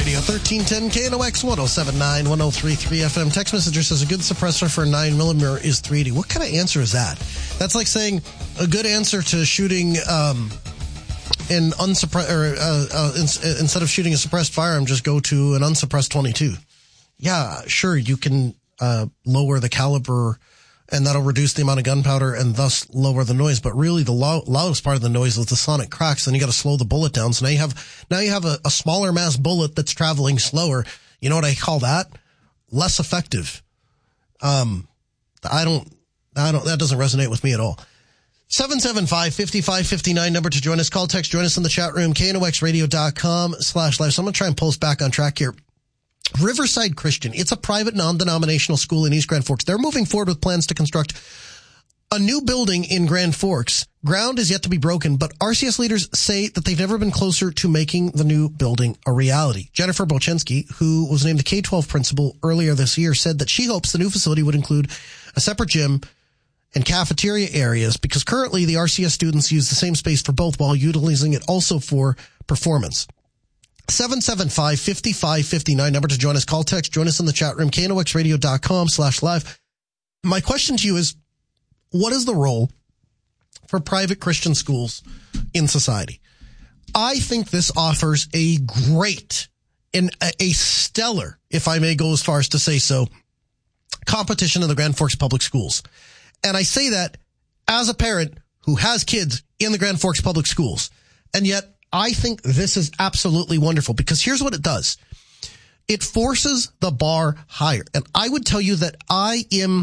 Radio, 1310 KNOX 1079 1033 FM. Text messenger says a good suppressor for 9mm is 380. What kind of answer is that? That's like saying a good answer to shooting instead of shooting a suppressed firearm, just go to an unsuppressed 22. Yeah, sure, you can lower the caliber, and that'll reduce the amount of gunpowder and thus lower the noise. But really, the loudest part of the noise is the sonic cracks. Then you got to slow the bullet down. So now you have a smaller mass bullet that's traveling slower. You know what I call that? Less effective. That doesn't resonate with me at all. 775-5559 number to join us. Call, text, join us in the chat room. KNOXradio.com/live. So I'm going to try and post back on track here. Riverside Christian. It's a private non-denominational school in East Grand Forks. They're moving forward with plans to construct a new building in Grand Forks. Ground is yet to be broken, but RCS leaders say that they've never been closer to making the new building a reality. Jennifer Bochensky, who was named the K-12 principal earlier this year, said that she hopes the new facility would include a separate gym and cafeteria areas, because currently the RCS students use the same space for both while utilizing it also for performance. 775-5559 number to join us. Call, text, join us in the chat room. KNOXradio.com/live. My question to you is, what is the role for private Christian schools in society? I think this offers a great and a stellar, if I may go as far as to say so, competition in the Grand Forks Public Schools. And I say that as a parent who has kids in the Grand Forks Public Schools. And yet, I think this is absolutely wonderful, because here's what it does. It forces the bar higher. And I would tell you that I am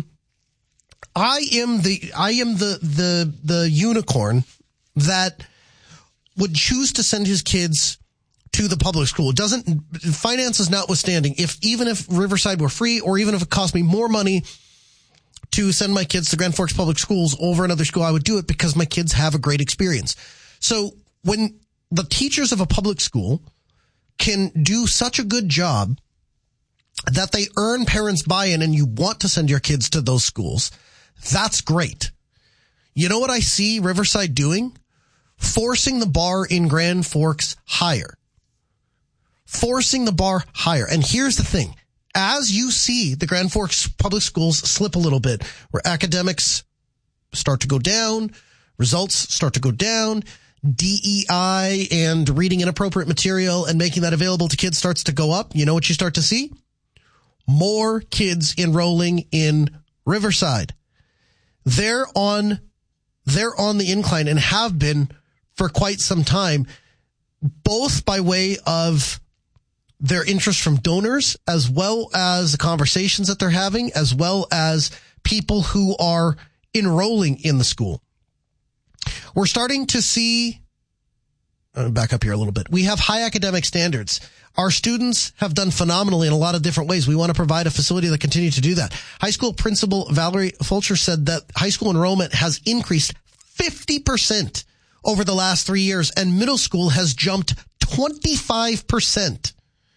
the unicorn that would choose to send his kids to the public school. Finances notwithstanding, even if Riverside were free, or even if it cost me more money to send my kids to Grand Forks Public Schools over another school, I would do it, because my kids have a great experience. So when the teachers of a public school can do such a good job that they earn parents' buy-in and you want to send your kids to those schools, that's great. You know what I see Riverside doing? Forcing the bar in Grand Forks higher. Forcing the bar higher. And here's the thing. As you see the Grand Forks public schools slip a little bit, where academics start to go down, results start to go down, DEI and reading inappropriate material and making that available to kids starts to go up, you know what you start to see? More kids enrolling in Riverside. They're on the incline, and have been for quite some time, both by way of their interest from donors, as well as the conversations that they're having, as well as people who are enrolling in the school. We're starting to see, back up here a little bit, we have high academic standards. Our students have done phenomenally in a lot of different ways. We want to provide a facility that continues to do that. High school principal Valerie Fulcher said that high school enrollment has increased 50% over the last 3 years, and middle school has jumped 25%.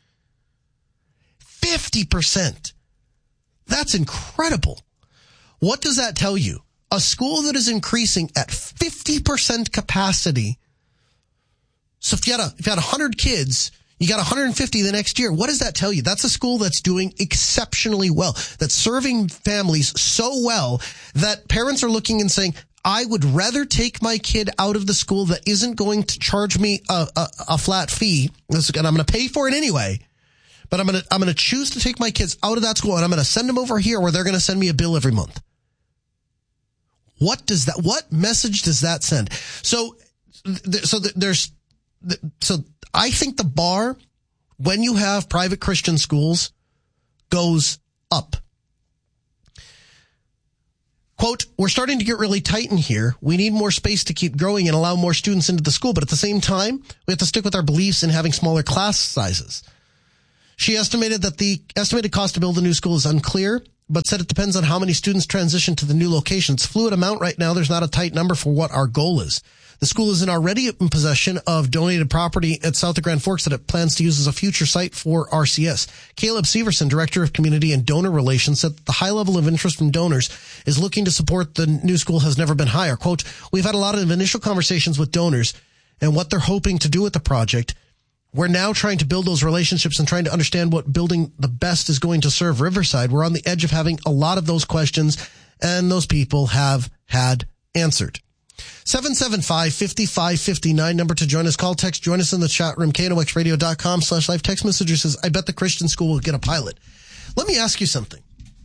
50%. That's incredible. What does that tell you? A school that is increasing at 50% capacity. So if you had 100 kids, you got 150 the next year. What does that tell you? That's a school that's doing exceptionally well, that's serving families so well that parents are looking and saying, I would rather take my kid out of the school that isn't going to charge me a flat fee, and I'm going to pay for it anyway. But I'm going to choose to take my kids out of that school, and I'm going to send them over here where they're going to send me a bill every month. What message does that send? So I think the bar, when you have private Christian schools, goes up. Quote, we're starting to get really tight in here. We need more space to keep growing and allow more students into the school. But at the same time, we have to stick with our beliefs in having smaller class sizes. She estimated that the estimated cost to build a new school is unclear, but said it depends on how many students transition to the new location. It's a fluid amount right now. There's not a tight number for what our goal is. The school is already in possession of donated property at south of Grand Forks that it plans to use as a future site for RCS. Caleb Severson, Director of Community and Donor Relations, said that the high level of interest from donors is looking to support the new school has never been higher. Quote, we've had a lot of initial conversations with donors and what they're hoping to do with the project. We're now trying to build those relationships and trying to understand what building the best is going to serve Riverside. We're on the edge of having a lot of those questions, and those people have had answered. 775-5559, number to join us. Call, text, join us in the chat room, knoxradio.com/live. Text messenger says, I bet the Christian school will get a pilot. Let me ask you something.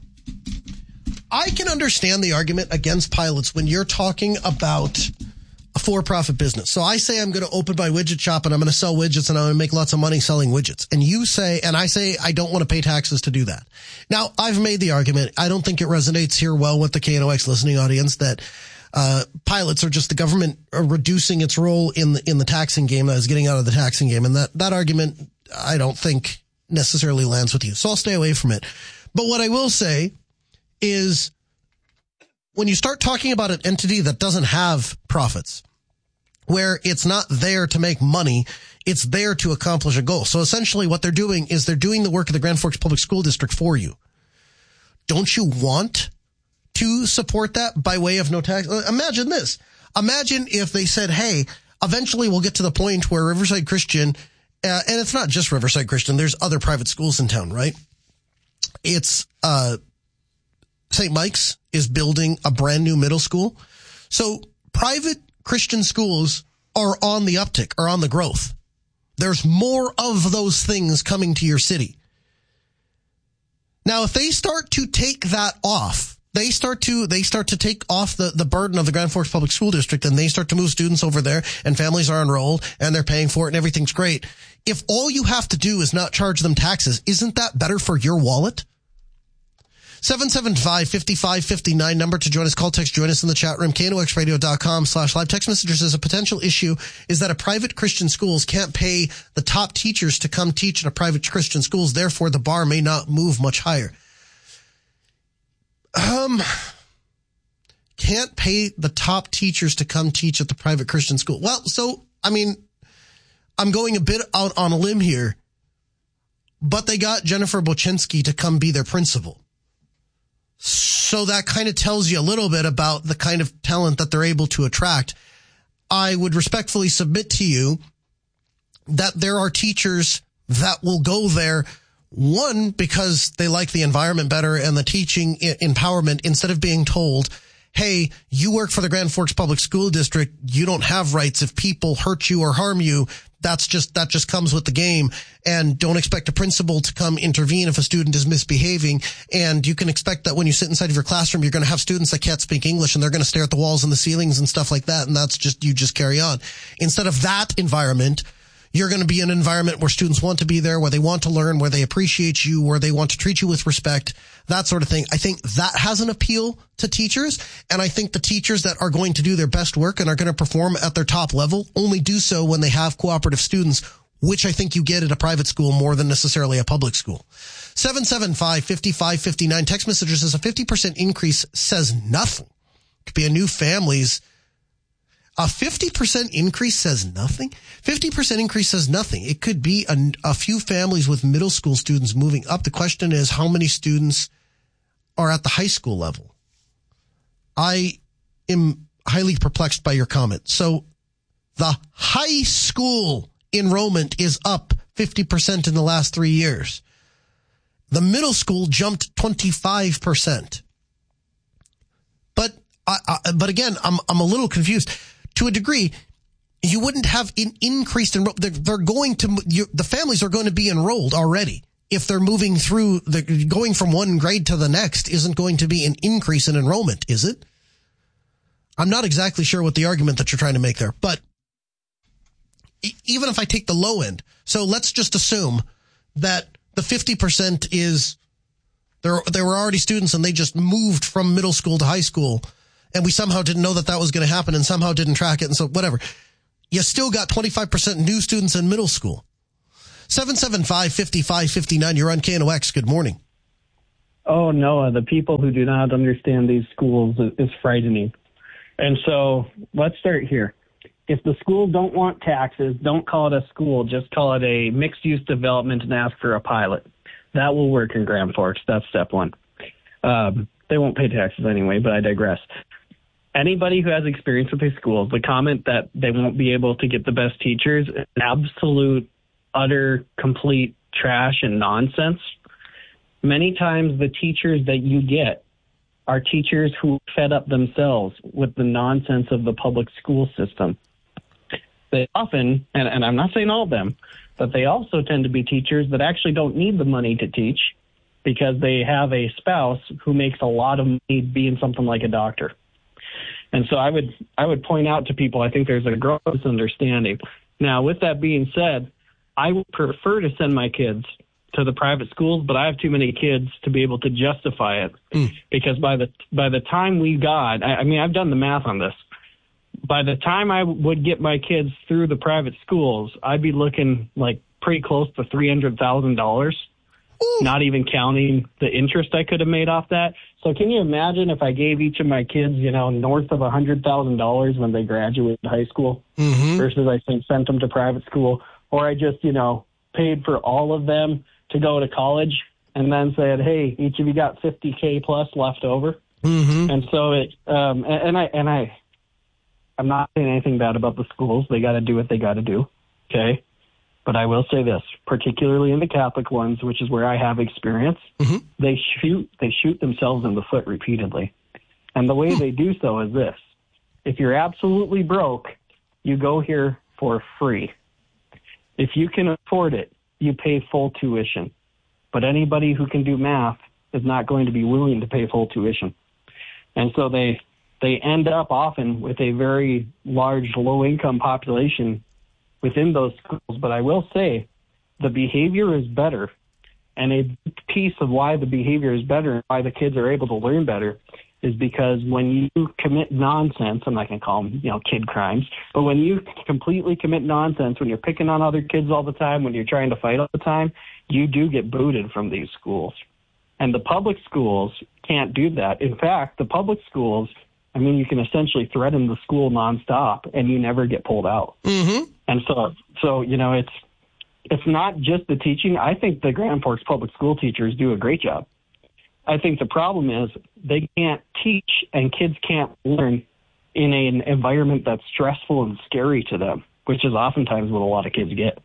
I can understand the argument against pilots when you're talking about a for-profit business. So I say I'm going to open my widget shop and I'm going to sell widgets and I'm going to make lots of money selling widgets. And you say, and I say, I don't want to pay taxes to do that. Now, I've made the argument. I don't think it resonates here well with the KNOX listening audience that pilots are just the government reducing its role in the taxing game, that is getting out of the taxing game. And that argument, I don't think necessarily lands with you. So I'll stay away from it. But what I will say is, when you start talking about an entity that doesn't have profits, where it's not there to make money, it's there to accomplish a goal. So essentially what they're doing is they're doing the work of the Grand Forks Public School District for you. Don't you want to support that by way of no tax? Imagine this. Imagine if they said, hey, eventually we'll get to the point where Riverside Christian, and it's not just Riverside Christian, there's other private schools in town, right? It's, St. Mike's is building a brand new middle school. So private Christian schools are on the uptick, are on the growth. There's more of those things coming to your city. Now, if they start to take that off, they start to take off the burden of the Grand Forks Public School District, and they start to move students over there, and families are enrolled and they're paying for it and everything's great. If all you have to do is not charge them taxes, isn't that better for your wallet? 775-5559, number to join us. Call, text, join us in the chat room, knoxradio.com/live. Text messengers says a potential issue is that a private Christian schools can't pay the top teachers to come teach in a private Christian schools. Therefore, the bar may not move much higher. Can't pay the top teachers to come teach at the private Christian school. Well, so, I mean, I'm going a bit out on a limb here, but they got Jennifer Bochinsky to come be their principal. So that kind of tells you a little bit about the kind of talent that they're able to attract. I would respectfully submit to you that there are teachers that will go there, one, because they like the environment better and the teaching empowerment, instead of being told, hey, you work for the Grand Forks Public School District, you don't have rights. If people hurt you or harm you, that just comes with the game, and don't expect a principal to come intervene if a student is misbehaving. And you can expect that when you sit inside of your classroom, you're going to have students that can't speak English and they're going to stare at the walls and the ceilings and stuff like that. And that's just, you just carry on. Instead of that environment, you're going to be in an environment where students want to be there, where they want to learn, where they appreciate you, where they want to treat you with respect, that sort of thing. I think that has an appeal to teachers. And I think the teachers that are going to do their best work and are going to perform at their top level only do so when they have cooperative students, which I think you get at a private school more than necessarily a public school. 775-5559. Text messages says a 50% increase says nothing. It could be a new family's. A 50% increase says nothing? 50% increase says nothing. It could be a few families with middle school students moving up. The question is, how many students are at the high school level? I am highly perplexed by your comment. So the high school enrollment is up 50% in the last 3 years. The middle school jumped 25%. But again, I'm a little confused. To a degree, you wouldn't have an increased enrollment. The families are going to be enrolled already. If they're moving through going from one grade to the next isn't going to be an increase in enrollment, is it? I'm not exactly sure what the argument that you're trying to make there, but even if I take the low end, so let's just assume that the 50% is there were already students and they just moved from middle school to high school, and we somehow didn't know that was going to happen and somehow didn't track it. And so whatever, you still got 25% new students in middle school. 775-5559. You're on KNOX. Good morning. Oh, Noah, the people who do not understand these schools is frightening. And so let's start here. If the schools don't want taxes, don't call it a school. Just call it a mixed-use development and ask for a pilot. That will work in Grand Forks. That's step one. They won't pay taxes anyway, but I digress. Anybody who has experience with these schools, the comment that they won't be able to get the best teachers is an absolute utter, complete trash and nonsense. Many times the teachers that you get are teachers who fed up themselves with the nonsense of the public school system. They often, and I'm not saying all of them, but they also tend to be teachers that actually don't need the money to teach because they have a spouse who makes a lot of money being something like a doctor. And so I would point out to people, I think there's a gross misunderstanding. Now, with that being said, I would prefer to send my kids to the private schools, but I have too many kids to be able to justify it. Because by the time we got, I mean, I've done the math on this. By the time I would get my kids through the private schools, I'd be looking like pretty close to $300,000, not even counting the interest I could have made off that. So can you imagine if I gave each of my kids, north of $100,000 when they graduated high school versus I sent them to private school, or I just, paid for all of them to go to college and then said, hey, each of you got $50K plus left over. And so I'm not saying anything bad about the schools. They got to do what they got to do. Okay. But I will say this, particularly in the Catholic ones, which is where I have experience, they shoot themselves in the foot repeatedly. And the way they do so is this. If you're absolutely broke, you go here for free. If you can afford it, you pay full tuition. But anybody who can do math is not going to be willing to pay full tuition. And so they end up often with a very large low-income population within those schools. But I will say the behavior is better. And a piece of why the behavior is better and why the kids are able to learn better is because when you commit nonsense, I'm not going to call them, kid crimes, but when you completely commit nonsense, when you're picking on other kids all the time, when you're trying to fight all the time, you do get booted from these schools. And the public schools can't do that. In fact, the public schools, you can essentially threaten the school nonstop and you never get pulled out. And so it's not just the teaching. I think the Grand Forks public school teachers do a great job. I think the problem is they can't teach and kids can't learn in an environment that's stressful and scary to them, which is oftentimes what a lot of kids get.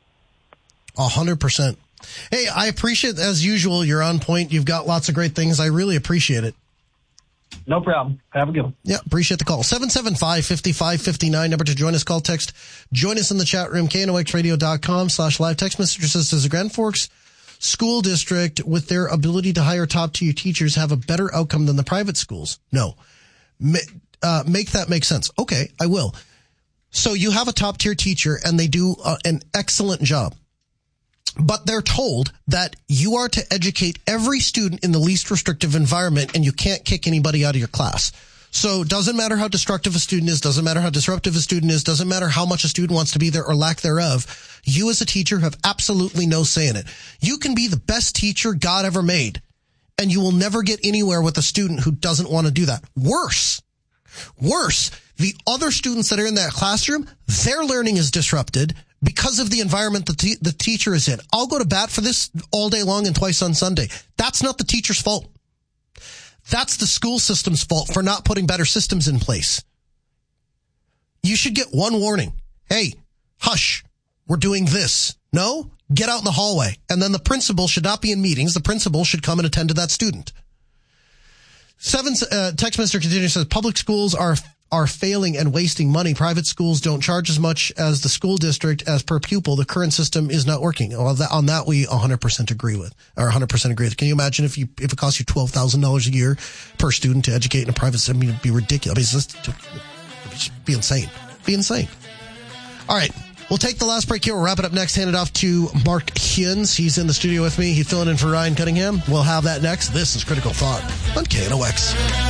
100%. Hey, I appreciate, as usual, you're on point. You've got lots of great things. I really appreciate it. No problem. Have a good one. Yeah, appreciate the call. 775-5559, number to join us, call, text. Join us in the chat room, knoxradio.com/live. Text message says, does the Grand Forks School District, with their ability to hire top-tier teachers, have a better outcome than the private schools? No. Make that make sense. Okay, I will. So you have a top-tier teacher, and they do an excellent job. But they're told that you are to educate every student in the least restrictive environment, and you can't kick anybody out of your class. So it doesn't matter how destructive a student is, doesn't matter how disruptive a student is, doesn't matter how much a student wants to be there or lack thereof. You as a teacher have absolutely no say in it. You can be the best teacher God ever made, and you will never get anywhere with a student who doesn't want to do that. Worse, the other students that are in that classroom, their learning is disrupted because of the environment the teacher is in. I'll go to bat for this all day long and twice on Sunday. That's not the teacher's fault. That's the school system's fault for not putting better systems in place. You should get one warning. Hey, hush, we're doing this. No, get out in the hallway. And then the principal should not be in meetings. The principal should come and attend to that student. Text message continues, says public schools are failing and wasting money. Private schools don't charge as much as the school district as per pupil. The current system is not working. On that we 100% agree with, or 100% agree with. Can you imagine if it costs you $12,000 a year per student to educate in a private system? It'd be ridiculous. It'd just be insane. All right. We'll take the last break here. We'll wrap it up next. Hand it off to Mark Hins. He's in the studio with me. He's filling in for Ryan Cunningham. We'll have that next. This is Critical Thought on KNOX.